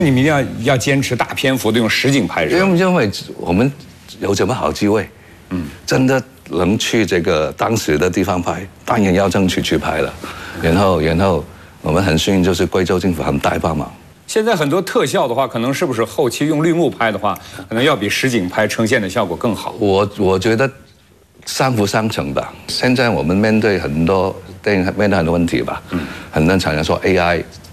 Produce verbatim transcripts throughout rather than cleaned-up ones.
你们一定要要坚持大篇幅的用实景拍摄， 因为因为我们有这么好机会，嗯，真的能去这个当时的地方拍，当然要争取去拍了。然后然后我们很幸运，就是贵州政府很大帮忙。 现在很多特效的话，可能是不是后期用绿幕拍的话，可能要比实景拍呈现的效果更好？ 我我觉得相辅相成吧。现在我们面对很多电影面对很多问题吧，嗯，很多常常说 A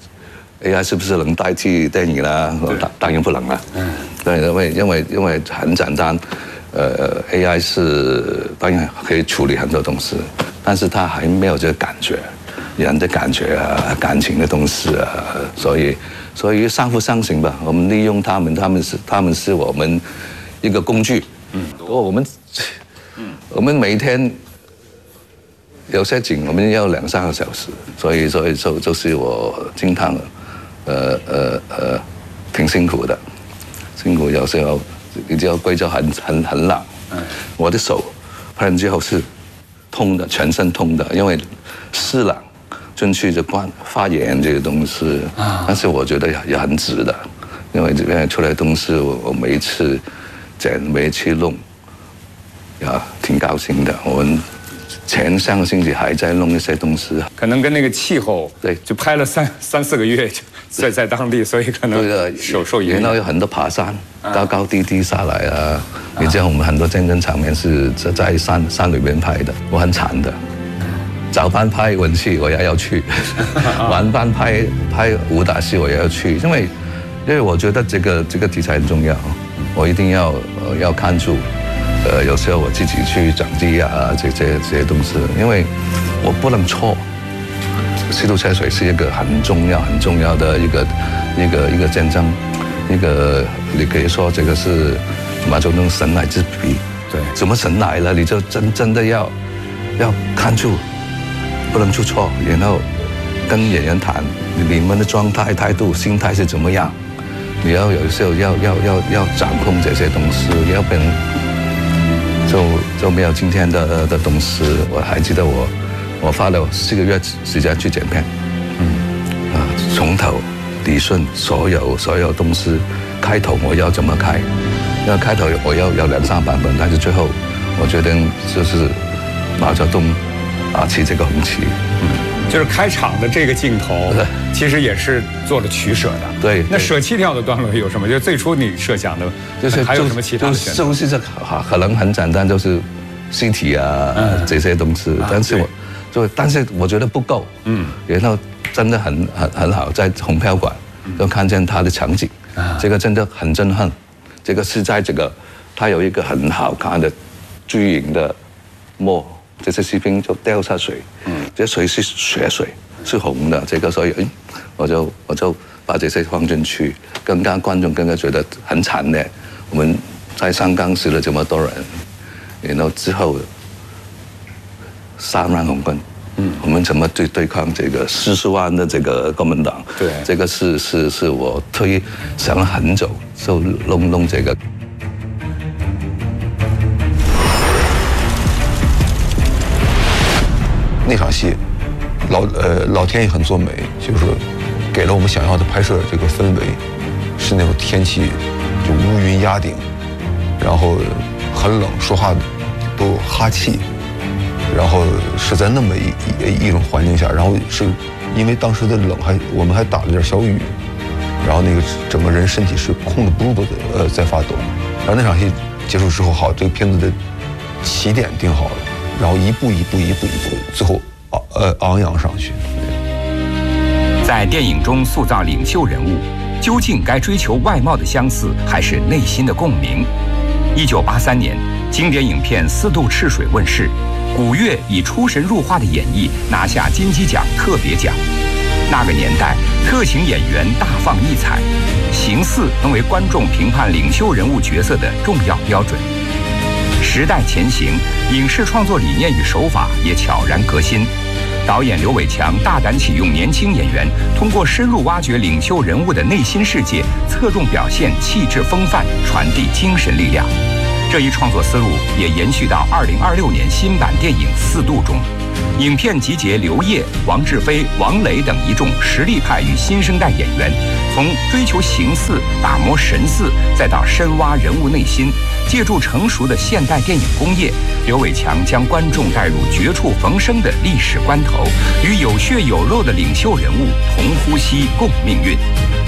I。A I 是不是能代替电影呢？当当然不能了。嗯，对，因为因为因为很简单，呃 ，A I 是当然可以处理很多东西，但是它还没有这个感觉，人的感觉啊，感情的东西啊，所以所以相辅相成吧。我们利用他们，他们是他们是我们一个工具。嗯，我们嗯我们每天有些景我们要两三个小时，所以所以就就是我经常。呃呃呃，挺辛苦的，辛苦有时候你知道贵州很很很冷，嗯，我的手拍完之后是痛的，全身痛的，因为湿冷进去就关发炎这个东西，啊，但是我觉得也很值的，因为这边出来的东西我我每一次剪每一次弄，呀挺高兴的，我们。前上个星期还在弄一些东西， 可能跟那个气候对， 就拍了三三四个月，就在在当地，所以可能受受影响。 然后有很多爬山，高高低低下来啊。你知道我们很多战争场面是在山山里面拍的，我很惨的。早班拍文戏我也要去，晚班拍拍武打戏我也要去，因为因为我觉得这个这个题材很重要，我一定要呃要看住。呃，有时候我自己去掌机啊，这些这些东西，因为我不能错。西渡车水是一个很重要、很重要的一个一个一个战争，一个你可以说这个是马总统神来之笔。 对， 怎么神来了，你就真真的要要看住，不能出错，然后跟演员谈你们的状态、态度、心态是怎么样，你要有时候要要要要掌控这些东西，要不然。就就没有今天的的东西。我还记得我，我花了四个月时间去剪片，嗯，啊，从头理顺所有所有东西，开头我要怎么开，因为开头我要有两三版本，但是最后我决定就是毛泽东啊骑这个红旗， 嗯，就是开场的这个镜头，其实也是做了取舍的。 对， 那舍弃掉的段落有什么？就最初你设想的， 就是还有什么其他的选择？ 就是这可能很简单，就是尸体啊、嗯、这些东西，但是我就但是我觉得不够，嗯，然后真的很很很好，在红票馆就看见他的场景，啊，这个真的很震撼。这个是在这个，它有一个很好看的巨型的墨。这些士兵就掉下水，嗯，这水是血水，是红的，这个所以，哎，我就我就把这些放进去，更加观众更加觉得很惨烈。我们在上岗死了这么多人，然后之后三万红军，嗯，我们怎么对对抗这个四十万的这个国民党？ 对， 这个是是是我推想了很久，就弄弄这个。 那场戏，老呃老天爷很作美，就是给了我们想要的拍摄这个氛围，是那种天气就乌云压顶，然后很冷，说话都哈气，然后是在那么一一一种环境下，然后是因为当时的冷还我们还打了点小雨，然后那个整个人身体是控制不住的呃在发抖，然后那场戏结束之后，好，这个片子的起点定好了。然后一步一步一步一步，最后呃昂扬上去。 在电影中塑造领袖人物，究竟该追求外貌的相似，还是内心的共鸣？一九八三年，经典影片《四渡赤水》问世，古月以出神入化的演绎拿下金鸡奖特别奖。那个年代，特型演员大放异彩，形似能为观众评判领袖人物角色的重要标准。时代前行，影视创作理念与手法也悄然革新。导演刘伟强大胆启用年轻演员，通过深入挖掘领袖人物的内心世界，侧重表现气质风范，传递精神力量。这一创作思路也延续到二零二六年新版电影《四渡》中。影片集结刘烨、王志飞、王磊等一众实力派与新生代演员， 从追求形似、打磨神似，再到深挖人物内心，借助成熟的现代电影工业，刘伟强将观众带入绝处逢生的历史关头，与有血有肉的领袖人物同呼吸共命运。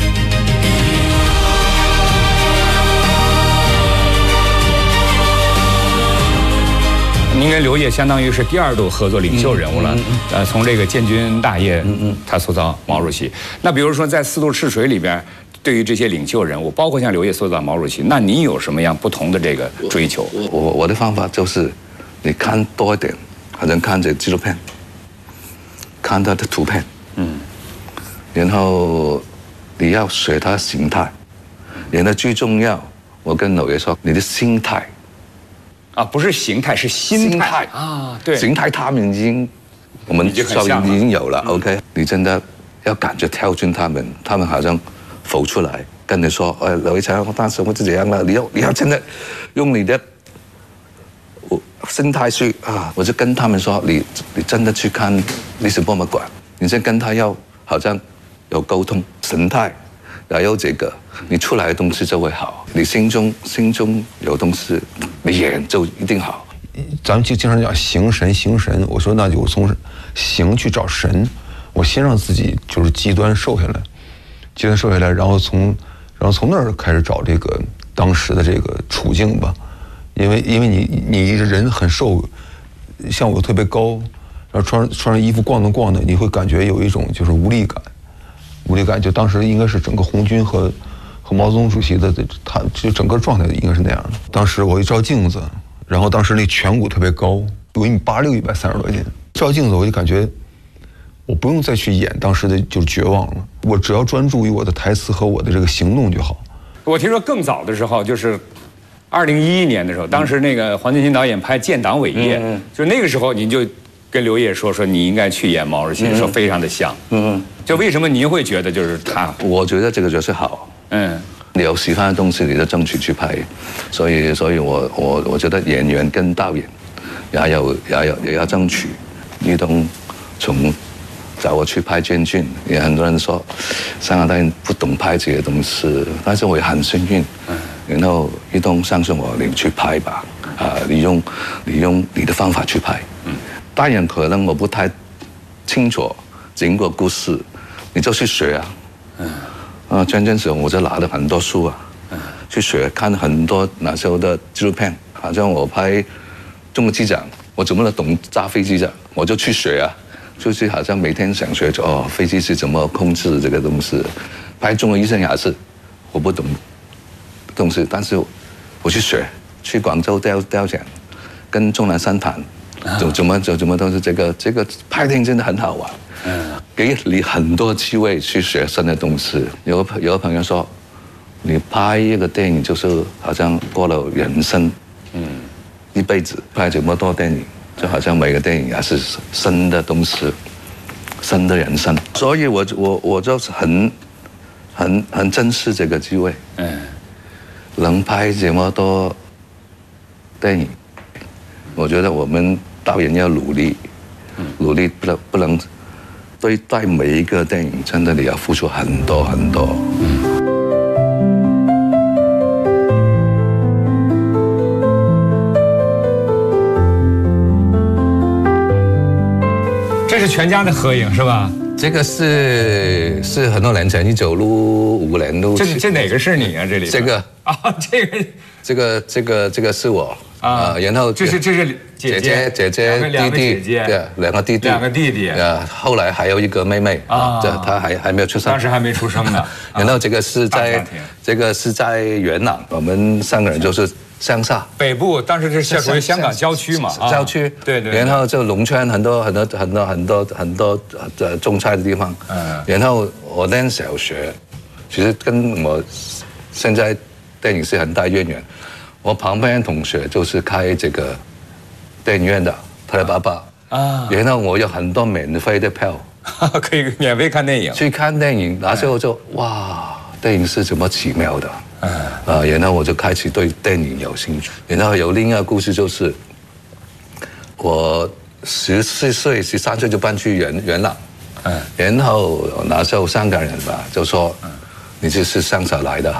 您跟刘烨相当于是第二度合作领袖人物了，呃，从这个建军大业，他塑造毛主席。那比如说在《四渡赤水》里边，对于这些领袖人物，包括像刘烨塑造毛主席，那你有什么样不同的这个追求？ 我我的方法就是，你看多一点，好像看这纪录片，看他的图片，嗯，然后你要学他形态，然后最重要，我跟刘烨说，你的心态。 啊，不是形态，是心态啊！对， 形态他们已经，我们稍微已经有了。OK， 你真的要感觉跳进他们，他们好像浮出来，跟你说：“哎，刘伟强，我当时我是这样了。”你要你要真的用你的心态去啊！我就跟他们说：“你你真的去看历史博物馆，你先跟他要好像有沟通，神态。”然后这个，你出来的东西就会好。你心中心中有东西，你演就一定好。 咱们就经常讲形神形神，我说那就从形去找神，我先让自己就是极端瘦下来，极端瘦下来，然后从然后从那儿开始找这个当时的这个处境吧，因为因为你你人很瘦，像我特别高，然后穿穿上衣服逛荡逛的，你会感觉有一种就是无力感。无力感，就当时应该是整个红军和和毛泽东主席的，他就整个状态应该是那样的。当时我一照镜子，然后当时那颧骨特别高，有一米八六，一百三十多斤。照镜子我就感觉，我不用再去演当时的就是绝望了，我只要专注于我的台词和我的这个行动就好。 我听说更早的时候，就是二零一一年的时候，当时那个黄建新导演拍《建党伟业》，嗯，就那个时候您就跟刘烨说说你应该去演毛主席，嗯，说非常的像，嗯。就为什么您会觉得就是他？ 我觉得这个角色好，嗯，你有喜欢的东西，你就争取去拍，所以，所以我我我觉得演员跟导演也有也有也要争取。于东从找我去拍建军，也很多人说香港导演不懂拍这些东西，但是我也很幸运，嗯，然后于东相信我，你去拍吧，啊，你用你用你的方法去拍，嗯，当然可能我不太清楚整个故事。你就去学啊，嗯，啊，真正时候我就拿了很多书啊，嗯，去学，看很多那时候的纪录片，好像我拍中国机长，我怎么能懂揸飞机的，我就去学啊，就是好像每天想学哦，飞机是怎么控制这个东西，拍中国医生也是，我不懂东西，但是我去学，去广州雕雕像，跟钟南山谈，就怎么就怎么都是这个这个拍电影真的很好玩。嗯，给你很多机会去学新的东西。有个有个朋友说，你拍一个电影就是好像过了人生，嗯，一辈子拍这么多电影，就好像每个电影也是新的东西，新的人生。所以我我我就是很很很珍视这个机会，嗯，能拍这么多电影，我觉得我们导演要努力，努力不能不能。对待每一个电影，真的你要付出很多很多。嗯。 这是全家的合影是吧？ 这个是是很多年前，一九六五年六。 这这哪个是你啊？这里这个啊，这个这个这个这个是我啊， 然后这是这是。姐姐姐姐弟弟，对，两个弟弟， 两个弟弟， 呃，后来还有一个妹妹啊，这她还还没有出生， 当时还没出生呢。 然后这个是在，这个是在元朗，我们三个人就是乡下北部，当时是属于香港郊区嘛， 郊区， 对对。 然后就农村很多很多很多很多很多呃种菜的地方，嗯。然后我念小学，其实跟我现在电影是很大渊源。我旁边同学就是开这个。电影院的，他的爸爸啊，然后我有很多免费的票， 可以免费看电影。 去看电影，那时候就哇，电影是怎么奇妙的，嗯，啊，然后我就开始对电影有兴趣。然后有另一个故事就是，我十四岁、十三岁就搬去元元朗，嗯，然后那时候香港人吧就说， 你就是乡下来的，